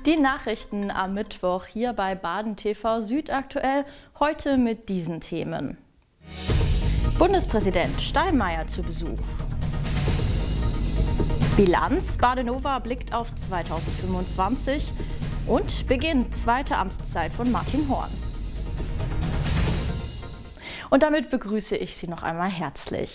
Die Nachrichten am Mittwoch hier bei Baden TV Südaktuell, heute mit diesen Themen. Bundespräsident Steinmeier zu Besuch. Bilanz: Badenova blickt auf 2025 und Beginn zweite Amtszeit von Martin Horn. Und damit begrüße ich Sie noch einmal herzlich.